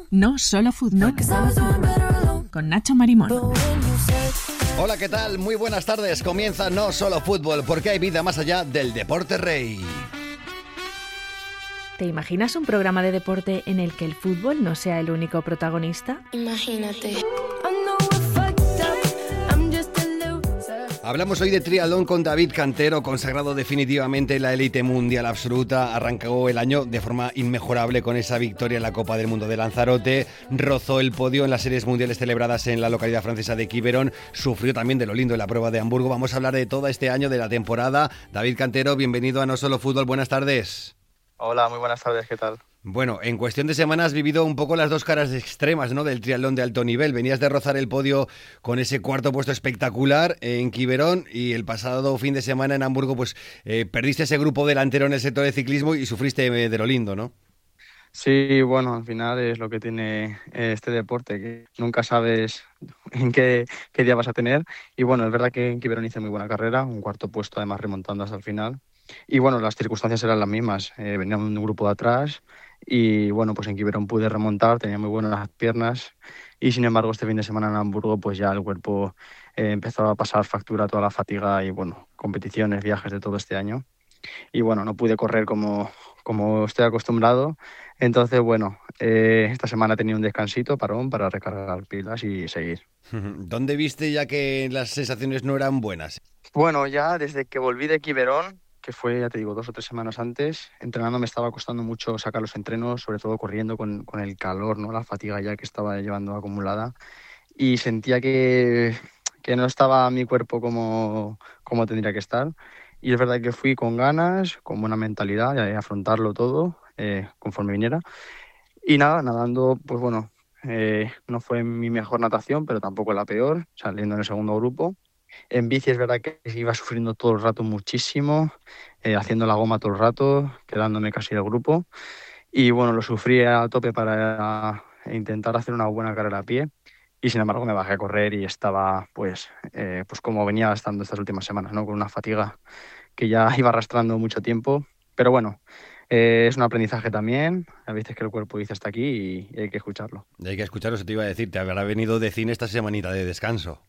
No Solo Fútbol, con Nacho Marimón. Hola, ¿qué tal? Muy buenas tardes. Comienza No Solo Fútbol, porque hay vida más allá del deporte rey. ¿Te imaginas un programa de deporte en el que el fútbol no sea el único protagonista? Imagínate. Hablamos hoy de triatlón con David Cantero, consagrado definitivamente en la élite mundial absoluta. Arrancó el año de forma inmejorable con esa victoria en la Copa del Mundo de Lanzarote. Rozó el podio en las series mundiales celebradas en la localidad francesa de Quiberon. Sufrió también de lo lindo en la prueba de Hamburgo. Vamos a hablar de todo este año, de la temporada. David Cantero, bienvenido a No Solo Fútbol. Buenas tardes. Hola, muy buenas tardes, ¿qué tal? Bueno, en cuestión de semanas has vivido un poco las dos caras extremas, ¿no?, del triatlón de alto nivel. Venías de rozar el podio con ese cuarto puesto espectacular en Quiberon y el pasado fin de semana en Hamburgo pues perdiste ese grupo delantero en el sector de ciclismo y sufriste de lo lindo, ¿no? Sí, bueno, al final es lo que tiene este deporte, que nunca sabes en qué día vas a tener. Y bueno, es verdad que en Quiberon hice muy buena carrera, un cuarto puesto además remontando hasta el final. Y bueno, las circunstancias eran las mismas, venía un grupo de atrás y bueno, pues en Quiberon pude remontar, tenía muy buenas piernas y sin embargo este fin de semana en Hamburgo pues ya el cuerpo empezó a pasar factura, toda la fatiga y bueno, competiciones, viajes de todo este año. Y bueno, no pude correr como estoy acostumbrado. Entonces, bueno, esta semana tenía un descansito, parón, para recargar pilas y seguir. ¿Dónde viste ya que las sensaciones no eran buenas? Bueno, ya desde que volví de Quiberón, que fue, ya te digo, 2 o 3 semanas antes, entrenando me estaba costando mucho sacar los entrenos, sobre todo corriendo con el calor, ¿no? La fatiga ya que estaba llevando acumulada. Y sentía que no estaba mi cuerpo como tendría que estar. Y es verdad que fui con ganas, con buena mentalidad, de afrontarlo todo conforme viniera. Y nada, nadando, pues bueno, no fue mi mejor natación, pero tampoco la peor, saliendo en el segundo grupo. En bici es verdad que iba sufriendo todo el rato muchísimo, haciendo la goma todo el rato, quedándome casi del grupo. Y bueno, lo sufrí a tope para intentar hacer una buena carrera a pie. Y sin embargo me bajé a correr y estaba pues como venía estando estas últimas semanas, ¿no? Con una fatiga que ya iba arrastrando mucho tiempo. Pero bueno, es un aprendizaje también. A veces que el cuerpo dice hasta aquí y hay que escucharlo. Hay que escucharlo, eso te iba a decir. Te habrá venido de cine esta semanita de descanso.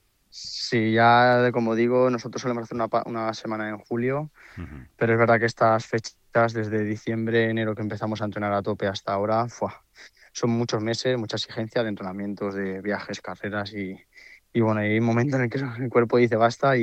Sí, ya como digo, nosotros solemos hacer una semana en julio, pero es verdad que estas fechas, desde diciembre, enero que empezamos a entrenar a tope hasta ahora, son muchos meses, mucha exigencia de entrenamientos, de viajes, carreras y bueno, hay un momento en el que el cuerpo dice basta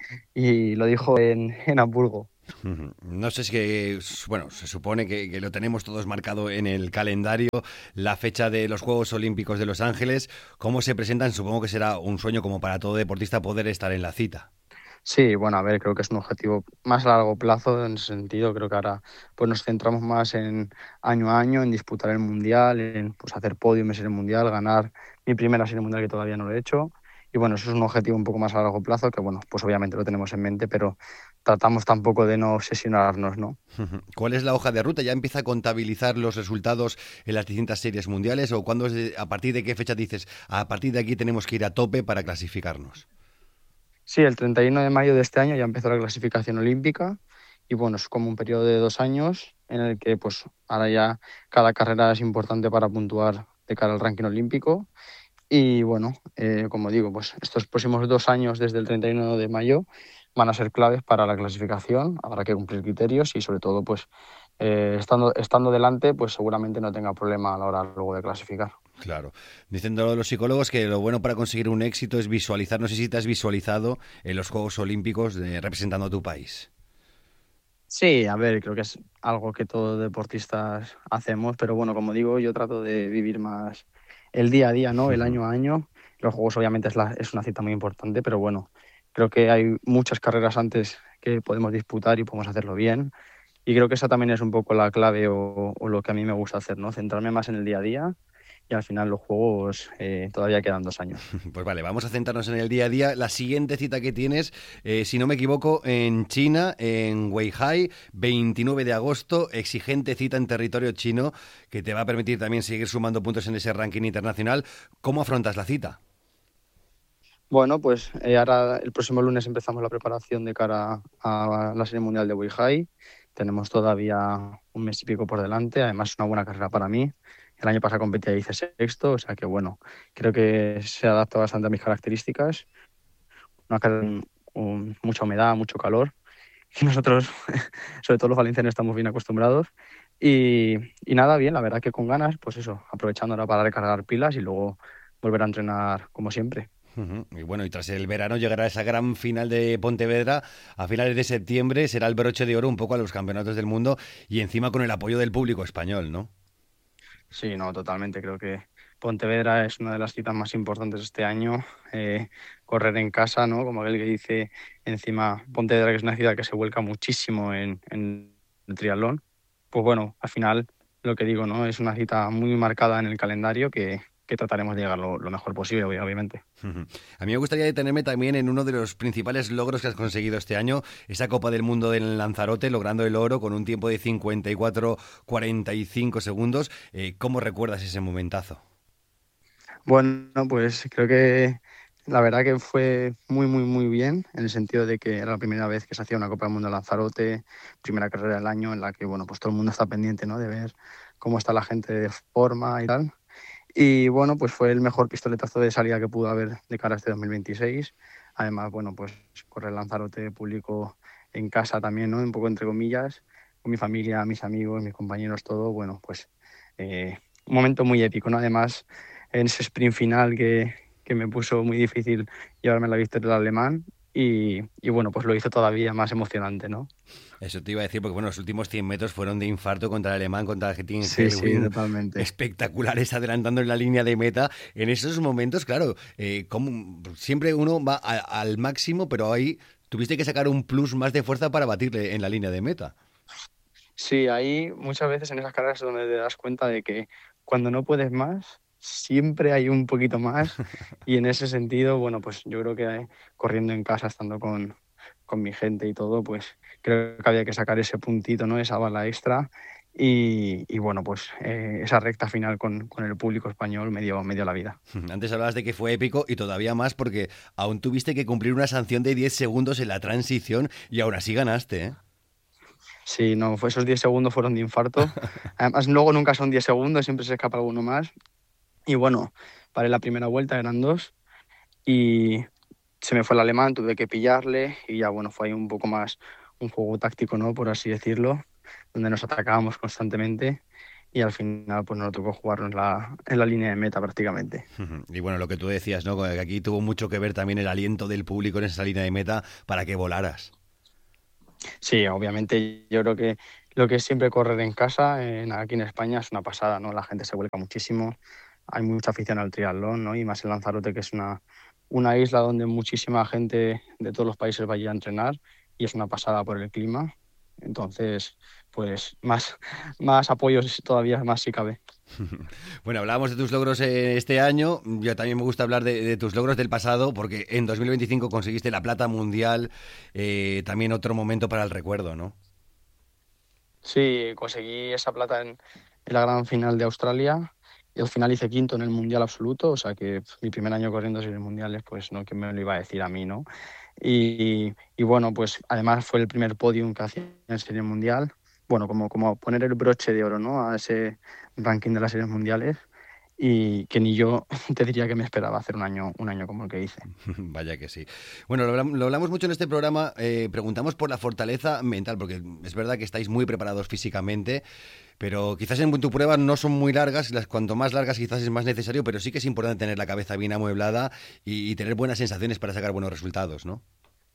y lo dijo en Hamburgo. No sé si bueno, se supone que lo tenemos todos marcado en el calendario, la fecha de los Juegos Olímpicos de Los Ángeles. ¿Cómo se presentan? Supongo que será un sueño como para todo deportista poder estar en la cita. Sí, bueno, a ver, creo que es un objetivo más a largo plazo en ese sentido. Creo que ahora pues nos centramos más en año a año, en disputar el Mundial, en pues hacer podium en el Mundial, ganar mi primera serie mundial que todavía no lo he hecho. Y bueno, eso es un objetivo un poco más a largo plazo que bueno, pues obviamente lo tenemos en mente, pero tratamos tampoco de no obsesionarnos, ¿no? ¿Cuál es la hoja de ruta? ¿Ya empieza a contabilizar los resultados en las distintas series mundiales? ¿O cuándo a partir de qué fecha dices, a partir de aquí tenemos que ir a tope para clasificarnos? Sí, el 31 de mayo de este año ya empezó la clasificación olímpica y bueno, es como un periodo de 2 años en el que pues ahora ya cada carrera es importante para puntuar de cara al ranking olímpico y bueno, como digo, pues estos próximos 2 años desde el 31 de mayo van a ser claves para la clasificación, habrá que cumplir criterios y sobre todo pues estando delante pues seguramente no tenga problema a la hora luego de clasificar. Claro. Dicen los psicólogos que lo bueno para conseguir un éxito es visualizar. No sé si te has visualizado en los Juegos Olímpicos representando a tu país. Sí, a ver, creo que es algo que todos deportistas hacemos, pero bueno, como digo, yo trato de vivir más el día a día, ¿no? El año a año. Los juegos obviamente es una cita muy importante, pero bueno, creo que hay muchas carreras antes que podemos disputar y podemos hacerlo bien. Y creo que esa también es un poco la clave o lo que a mí me gusta hacer, ¿no? Centrarme más en el día a día y al final los juegos todavía quedan 2 años. Pues vale, vamos a centrarnos en el día a día. La siguiente cita que tienes, si no me equivoco, en China, en Weihai, 29 de agosto, exigente cita en territorio chino que te va a permitir también seguir sumando puntos en ese ranking internacional. ¿Cómo afrontas la cita? Bueno, pues ahora el próximo lunes empezamos la preparación de cara a la Serie Mundial de Weihai. tenemos todavía un mes y pico por delante, además es una buena carrera para mí. El año pasado competí y hice sexto, o sea que bueno, creo que se adapta bastante a mis características. Una carrera con mucha humedad, mucho calor, y nosotros, sobre todo los valencianos, estamos bien acostumbrados. Y nada, bien, la verdad que con ganas, pues eso, aprovechando ahora para recargar pilas y luego volver a entrenar como siempre. Ujú. Y bueno, y tras el verano llegará esa gran final de Pontevedra a finales de septiembre, será el broche de oro un poco a los campeonatos del mundo y encima con el apoyo del público español, ¿no? Sí, no, totalmente. Creo que Pontevedra es una de las citas más importantes este año. Eh, Correr en casa, ¿no? Como aquel que dice, encima Pontevedra, que es una ciudad que se vuelca muchísimo en el triatlón. Pues bueno, al final, lo que digo, ¿no? Es una cita muy marcada en el calendario que trataremos de llegar lo mejor posible, obviamente. Ujú. A mí me gustaría detenerme también en uno de los principales logros que has conseguido este año, esa Copa del Mundo en Lanzarote, logrando el oro con un tiempo de 54,45 segundos. ¿Cómo recuerdas ese momentazo? Bueno, pues creo que la verdad que fue muy bien, en el sentido de que era la primera vez que se hacía una Copa del Mundo en Lanzarote, primera carrera del año en la que, bueno, pues todo el mundo está pendiente, ¿no? De ver cómo está la gente de forma y tal. Y bueno, pues fue el mejor pistoletazo de salida que pudo haber de cara a este 2026. Además, bueno, pues correr Lanzarote público en casa también, ¿no? Un poco entre comillas, con mi familia, mis amigos, mis compañeros, todo, bueno, pues un momento muy épico, ¿no? Además, en ese sprint final que me puso muy difícil llevarme la victoria del alemán y bueno, pues lo hizo todavía más emocionante, ¿no? Eso te iba a decir, porque bueno, los últimos 100 metros fueron de infarto contra el alemán, contra el Argentina Sí, sí, Hellwing, totalmente. espectaculares adelantando en la línea de meta. En esos momentos, claro, siempre uno va al máximo, pero ahí tuviste que sacar un plus más de fuerza para batirle en la línea de meta. Sí, ahí muchas veces en esas carreras es donde te das cuenta de que cuando no puedes más, siempre hay un poquito más. Y en ese sentido, bueno, pues yo creo que corriendo en casa, estando con mi gente y todo, pues creo que había que sacar ese puntito, ¿no? Esa bala extra. Y bueno, pues esa recta final con el público español me dio la vida. Antes hablabas de que fue épico y todavía más porque aún tuviste que cumplir una sanción de 10 segundos en la transición y aún así ganaste, ¿eh? Sí, no, esos 10 segundos fueron de infarto. Además, luego nunca son 10 segundos, siempre se escapa alguno más. Y bueno, paré la primera vuelta, eran dos. Y se me fue el alemán, tuve que pillarle y ya bueno, fue ahí un poco más un juego táctico, ¿no? Por así decirlo, donde nos atacábamos constantemente y al final pues nos tocó jugarnos en la línea de meta prácticamente. Y bueno, lo que tú decías, ¿no? Que aquí tuvo mucho que ver también el aliento del público en esa línea de meta para que volaras. Sí, obviamente yo creo que lo que es siempre correr en casa, aquí en España es una pasada, ¿no? La gente se vuelca muchísimo, hay mucha afición al triatlón, ¿no? Y más en Lanzarote, que es una isla donde muchísima gente de todos los países va allí a entrenar y es una pasada por el clima. Entonces, pues más apoyos todavía más si cabe. Bueno, hablábamos de tus logros este año. Yo también me gusta hablar de tus logros del pasado, porque en 2025 conseguiste la plata mundial. También otro momento para el recuerdo, ¿no? Sí, conseguí esa plata en la gran final de Australia y al final hice quinto en el mundial absoluto, o sea que mi primer año corriendo series mundiales, pues no, ¿quién me lo iba a decir a mí, ¿no? Y bueno, pues además fue el primer podium que hacía en serie mundial. Bueno, como poner el broche de oro, ¿no? A ese ranking de las series mundiales y que ni yo te diría que me esperaba hacer un año como el que hice. Vaya que sí. Bueno, lo hablamos mucho en este programa. Preguntamos por la fortaleza mental, porque es verdad que estáis muy preparados físicamente, pero quizás en tu prueba no son muy largas. Cuanto más largas quizás es más necesario, pero sí que es importante tener la cabeza bien amueblada y tener buenas sensaciones para sacar buenos resultados, ¿no?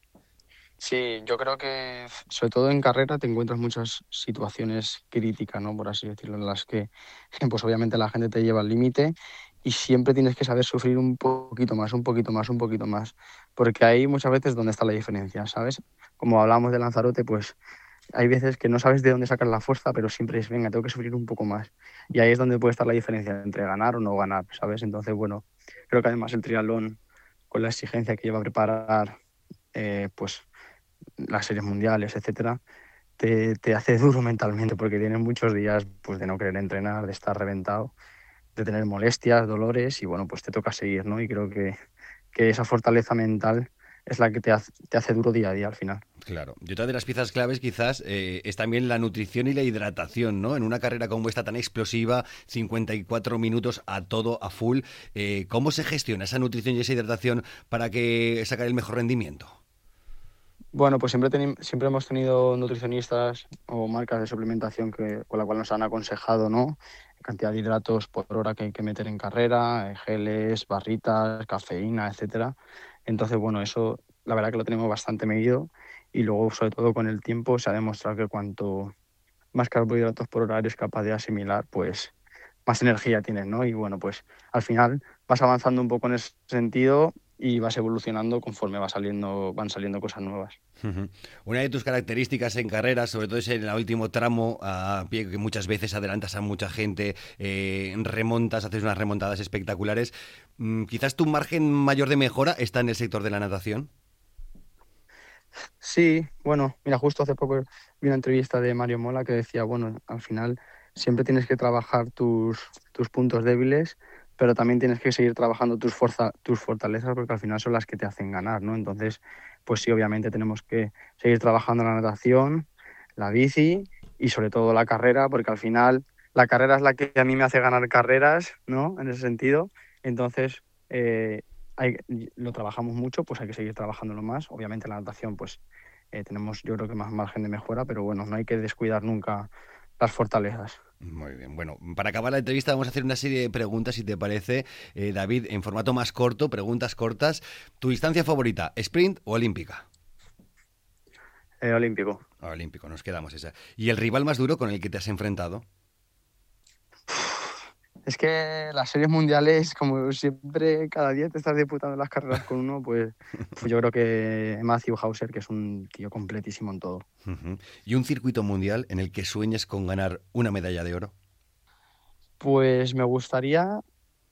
Sí, yo creo que sobre todo en carrera te encuentras muchas situaciones críticas, ¿no? Por así decirlo, en las que pues obviamente la gente te lleva al límite y siempre tienes que saber sufrir un poquito más, un poquito más, un poquito más, porque ahí muchas veces donde está la diferencia, ¿sabes? Como hablamos de Lanzarote, pues hay veces que no sabes de dónde sacar la fuerza, pero siempre es, venga, tengo que sufrir un poco más. Y ahí es donde puede estar la diferencia entre ganar o no ganar, ¿sabes? Entonces, bueno, creo que además el triatlón, con la exigencia que lleva a preparar, pues las series mundiales, etcétera, te hace duro mentalmente porque tienes muchos días pues, de no querer entrenar, de estar reventado, de tener molestias, dolores y bueno, pues te toca seguir, ¿no? Y creo que esa fortaleza mental es la que te hace duro día a día al final. Claro. Y otra de las piezas claves quizás es también la nutrición y la hidratación, ¿no? En una carrera como esta tan explosiva, 54 minutos a todo, a full, ¿cómo se gestiona esa nutrición y esa hidratación para que sacar el mejor rendimiento? Bueno, pues siempre hemos tenido nutricionistas o marcas de suplementación con la cual nos han aconsejado, ¿no? Cantidad de hidratos por hora que hay que meter en carrera, geles, barritas, cafeína, etcétera. Entonces, bueno, eso la verdad que lo tenemos bastante medido y luego, sobre todo con el tiempo, se ha demostrado que cuanto más carbohidratos por hora eres capaz de asimilar, pues más energía tienes, ¿no? Y bueno, pues al final vas avanzando un poco en ese sentido y vas evolucionando conforme van saliendo cosas nuevas. Uh-huh. Una de tus características en carreras, sobre todo es en el último tramo a pie, que muchas veces adelantas a mucha gente, remontas, haces unas remontadas espectaculares. Quizás tu margen mayor de mejora está en el sector de la natación. Sí, bueno, mira, justo hace poco vi una entrevista de Mario Mola que decía, bueno, al final siempre tienes que trabajar tus puntos débiles, pero también tienes que seguir trabajando tus fortalezas porque al final son las que te hacen ganar, ¿no? Entonces, pues sí, obviamente tenemos que seguir trabajando la natación, la bici y sobre todo la carrera, porque al final la carrera es la que a mí me hace ganar carreras, ¿no? En ese sentido. Entonces, eh, lo trabajamos mucho, pues hay que seguir trabajándolo más. Obviamente la natación, pues tenemos yo creo que más margen de mejora, pero bueno, no hay que descuidar nunca las fortalezas. Muy bien. Bueno, para acabar la entrevista vamos a hacer una serie de preguntas, si te parece, David, en formato más corto, preguntas cortas. ¿Tu distancia favorita, sprint o olímpica? Olímpico. Olímpico, nos quedamos esa. ¿Y el rival más duro con el que te has enfrentado? Es que las series mundiales, como siempre, cada día te estás disputando las carreras con uno, pues yo creo que Matthew Hauser, que es un tío completísimo en todo. Uh-huh. ¿Y un circuito mundial en el que sueñes con ganar una medalla de oro? Pues me gustaría,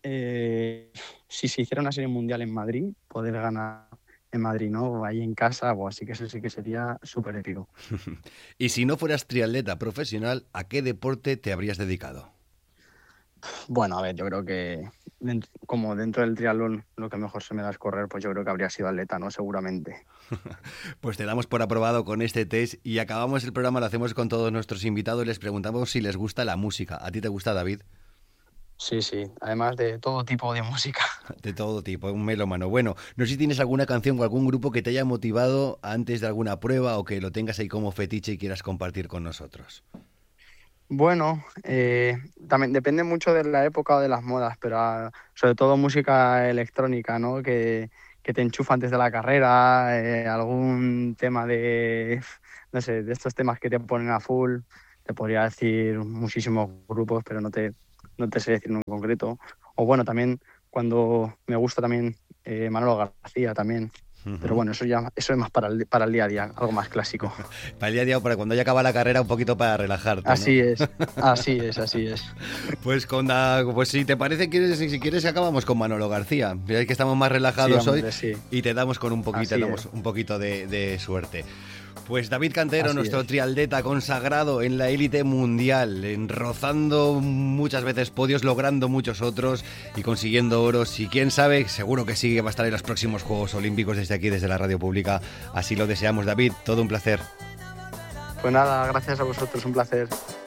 si se hiciera una serie mundial en Madrid, poder ganar en Madrid, ¿no? Ahí en casa, o así que eso sí que sería súper épico. Y si no fueras triatleta profesional, ¿a qué deporte te habrías dedicado? Bueno, a ver, yo creo que como dentro del triatlón lo que mejor se me da es correr, pues yo creo que habría sido atleta, ¿no? Seguramente. Pues te damos por aprobado con este test y acabamos el programa, lo hacemos con todos nuestros invitados, les preguntamos si les gusta la música. ¿A ti te gusta, David? Sí, sí, además de todo tipo de música. De todo tipo, un melómano. Bueno, no sé si tienes alguna canción o algún grupo que te haya motivado antes de alguna prueba o que lo tengas ahí como fetiche y quieras compartir con nosotros. Bueno, también depende mucho de la época o de las modas, pero sobre todo música electrónica, ¿no? Que te enchufa antes de la carrera, algún tema no sé, de estos temas que te ponen a full. Te podría decir muchísimos grupos, pero no te sé decir uno en concreto. O bueno, también cuando me gusta también Manolo García también. Pero Uh-huh. bueno, eso es más para el día a día, algo más clásico. Para el día a día, para cuando ya acaba la carrera, un poquito para relajarte, ¿no? Así es, así es, así es. Pues si te parece, si quieres, acabamos con Manolo García. Veis que estamos más Sí, relajados hoy hombre, sí. y te damos con un poquito, Así te damos es. un poquito de suerte. Pues David Cantero, Así nuestro es. triatleta consagrado en la élite mundial, rozando muchas veces podios, logrando muchos otros y consiguiendo oros. Y quién sabe, seguro que sí, que va a estar en los próximos Juegos Olímpicos desde aquí, desde la Radio Pública. Así lo deseamos, David. Todo un placer. Pues nada, gracias a vosotros, un placer.